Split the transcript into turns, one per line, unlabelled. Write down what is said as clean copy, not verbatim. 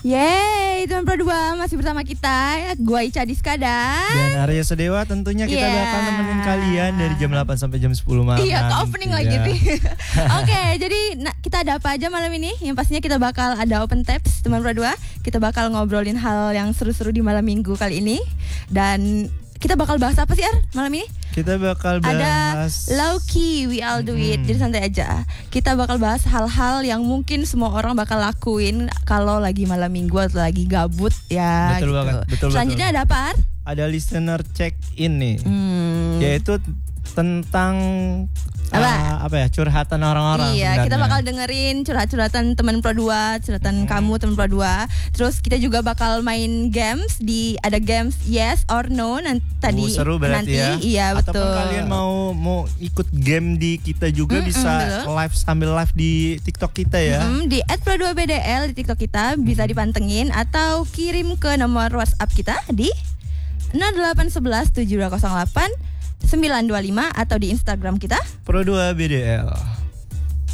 Yeay, teman Pro 2 masih bersama kita. Gua Ica Diska
dan Arya Sedewa. Tentunya kita bakal nemenin kalian dari jam 8 sampai jam 10 malam.
Iya, ke opening lagi nih. Oke, jadi kita ada apa aja malam ini? Yang pastinya kita bakal ada open taps teman Pro 2. Kita bakal ngobrolin hal yang seru-seru di malam minggu kali ini. Dan kita bakal bahas apa sih, Ar, malam ini?
Kita bakal bahas
ada low key, we all do it. Jadi santai aja. Kita bakal bahas hal-hal yang mungkin semua orang bakal lakuin kalau lagi malam minggu atau lagi gabut ya.
Betul
gitu.
banget. Betul.
Selanjutnya ada apa, Ar?
Ada listener check in nih. Yaitu tentang apa ya, curhatan orang-orang.
Iya,
sebenarnya.
kita bakal dengerin curhat-curhatan teman Pro 2, curhatan kamu teman Pro 2. Terus kita juga bakal main games ada games yes or no tadi
seru berarti
nanti.
ya.
Iya, betul.
Ataupun kalian mau ikut game di kita juga bisa
betul.
sambil live di TikTok kita ya.
Di @pro2bdl di TikTok kita bisa dipantengin atau kirim ke nomor WhatsApp kita di 0811 7208 925 atau di Instagram kita
Pro 2 BDL.